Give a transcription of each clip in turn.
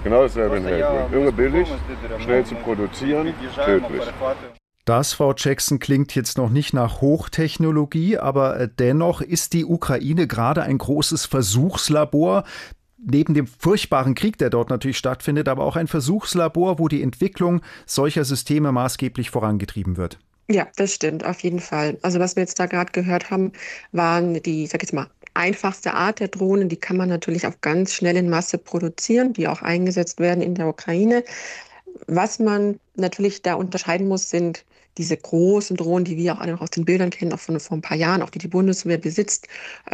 Genau dasselbe in Hellgrün. Irre billig, schnell zu produzieren, tödlich. Das, Frau Jackson, klingt jetzt noch nicht nach Hochtechnologie, aber dennoch ist die Ukraine gerade ein großes Versuchslabor, neben dem furchtbaren Krieg, der dort natürlich stattfindet, aber auch ein Versuchslabor, wo die Entwicklung solcher Systeme maßgeblich vorangetrieben wird. Ja, das stimmt, auf jeden Fall. Also was wir jetzt da gerade gehört haben, waren die, ich sag jetzt mal, einfachste Art der Drohnen. Die kann man natürlich auch ganz schnell in Masse produzieren, die auch eingesetzt werden in der Ukraine. Was man natürlich da unterscheiden muss, sind diese großen Drohnen, die wir auch alle noch aus den Bildern kennen, auch von vor ein paar Jahren, auch die die Bundeswehr besitzt.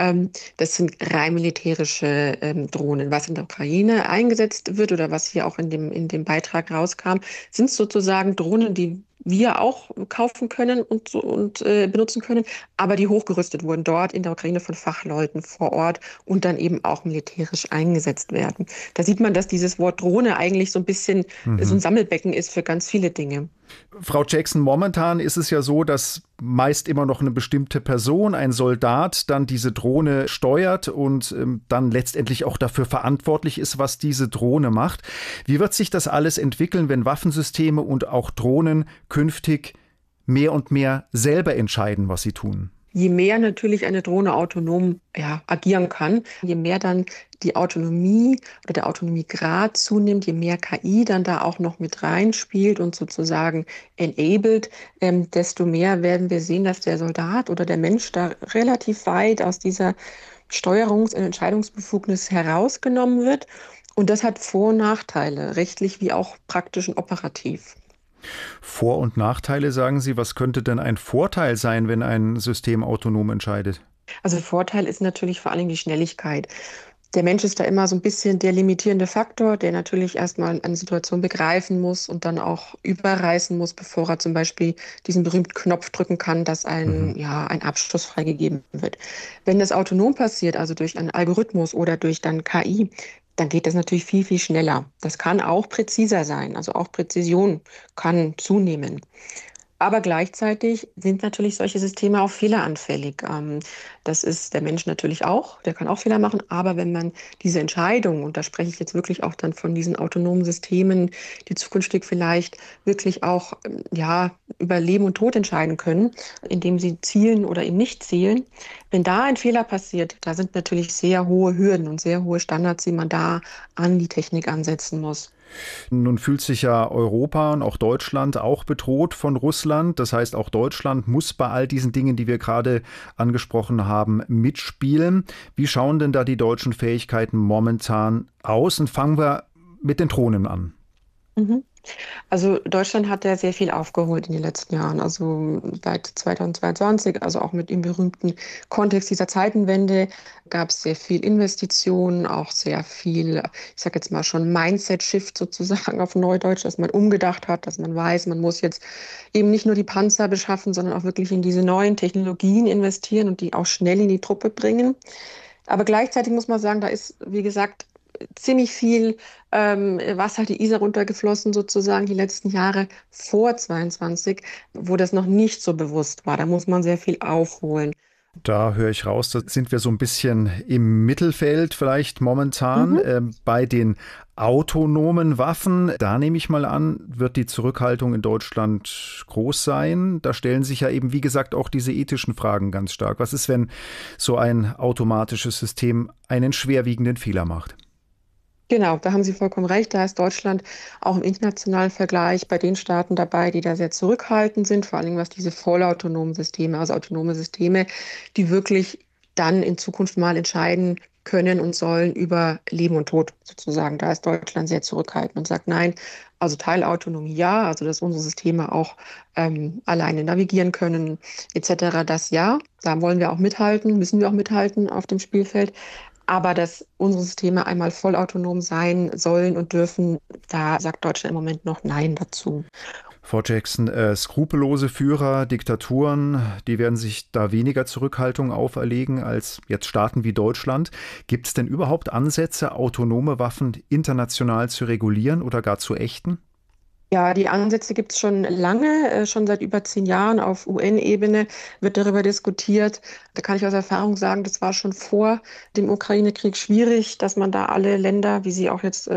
Das sind rein militärische Drohnen. Was in der Ukraine eingesetzt wird oder was hier auch in dem Beitrag rauskam, sind sozusagen Drohnen, die wir auch kaufen können und benutzen können, aber die hochgerüstet wurden dort in der Ukraine von Fachleuten vor Ort und dann eben auch militärisch eingesetzt werden. Da sieht man, dass dieses Wort Drohne eigentlich so ein bisschen so ein Mhm. Sammelbecken ist für ganz viele Dinge. Frau Jackson, momentan ist es ja so, dass meist immer noch eine bestimmte Person, ein Soldat, dann diese Drohne steuert und dann letztendlich auch dafür verantwortlich ist, was diese Drohne macht. Wie wird sich das alles entwickeln, wenn Waffensysteme und auch Drohnen künftig mehr und mehr selber entscheiden, was sie tun? Je mehr natürlich eine Drohne autonom agieren kann, je mehr dann die Autonomie oder der Autonomiegrad zunimmt, je mehr KI dann da auch noch mit reinspielt und sozusagen enabled, desto mehr werden wir sehen, dass der Soldat oder der Mensch da relativ weit aus dieser Steuerungs- und Entscheidungsbefugnis herausgenommen wird. Und das hat Vor- und Nachteile, rechtlich wie auch praktisch und operativ. Vor- und Nachteile, sagen Sie, was könnte denn ein Vorteil sein, wenn ein System autonom entscheidet? Also Vorteil ist natürlich vor allem die Schnelligkeit. Der Mensch ist da immer so ein bisschen der limitierende Faktor, der natürlich erstmal eine Situation begreifen muss und dann auch überreißen muss, bevor er zum Beispiel diesen berühmten Knopf drücken kann, dass Mhm. ein Abschuss freigegeben wird. Wenn das autonom passiert, also durch einen Algorithmus oder durch dann KI, dann geht das natürlich viel, viel schneller. Das kann auch präziser sein, also auch Präzision kann zunehmen. Aber gleichzeitig sind natürlich solche Systeme auch fehleranfällig. Das ist der Mensch natürlich auch, der kann auch Fehler machen. Aber wenn man diese Entscheidung, und da spreche ich jetzt wirklich auch dann von diesen autonomen Systemen, die zukünftig vielleicht wirklich auch über Leben und Tod entscheiden können, indem sie zielen oder eben nicht zielen. Wenn da ein Fehler passiert, da sind natürlich sehr hohe Hürden und sehr hohe Standards, die man da an die Technik ansetzen muss. Nun fühlt sich ja Europa und auch Deutschland auch bedroht von Russland. Das heißt, auch Deutschland muss bei all diesen Dingen, die wir gerade angesprochen haben, mitspielen. Wie schauen denn da die deutschen Fähigkeiten momentan aus? Und fangen wir mit den Drohnen an. Mhm. Also Deutschland hat ja sehr viel aufgeholt in den letzten Jahren, also seit 2022, also auch mit dem berühmten Kontext dieser Zeitenwende gab es sehr viel Investitionen, auch sehr viel, ich sage jetzt mal schon Mindset-Shift sozusagen auf Neudeutsch, dass man umgedacht hat, dass man weiß, man muss jetzt eben nicht nur die Panzer beschaffen, sondern auch wirklich in diese neuen Technologien investieren und die auch schnell in die Truppe bringen. Aber gleichzeitig muss man sagen, da ist, wie gesagt, ziemlich viel Wasser die Isar runtergeflossen, sozusagen die letzten Jahre vor 22, wo das noch nicht so bewusst war. Da muss man sehr viel aufholen. Da höre ich raus, da sind wir so ein bisschen im Mittelfeld vielleicht momentan. Mhm. Bei den autonomen Waffen, da nehme ich mal an, wird die Zurückhaltung in Deutschland groß sein. Da stellen sich ja eben, wie gesagt, auch diese ethischen Fragen ganz stark. Was ist, wenn so ein automatisches System einen schwerwiegenden Fehler macht? Genau, da haben Sie vollkommen recht. Da ist Deutschland auch im internationalen Vergleich bei den Staaten dabei, die da sehr zurückhaltend sind, vor allem was diese vollautonomen Systeme, also autonome Systeme, die wirklich dann in Zukunft mal entscheiden können und sollen über Leben und Tod sozusagen. Da ist Deutschland sehr zurückhaltend und sagt nein, also Teilautonomie ja, also dass unsere Systeme auch alleine navigieren können, etc. Das ja, da wollen wir auch mithalten, müssen wir auch mithalten auf dem Spielfeld. Aber dass unsere Systeme einmal vollautonom sein sollen und dürfen, da sagt Deutschland im Moment noch Nein dazu. Frau Jackson, skrupellose Führer, Diktaturen, die werden sich da weniger Zurückhaltung auferlegen als jetzt Staaten wie Deutschland. Gibt es denn überhaupt Ansätze, autonome Waffen international zu regulieren oder gar zu ächten? Ja, die Ansätze gibt es schon lange, schon seit über 10 Jahren auf UN-Ebene wird darüber diskutiert. Da kann ich aus Erfahrung sagen, das war schon vor dem Ukraine-Krieg schwierig, dass man da alle Länder, wie sie auch jetzt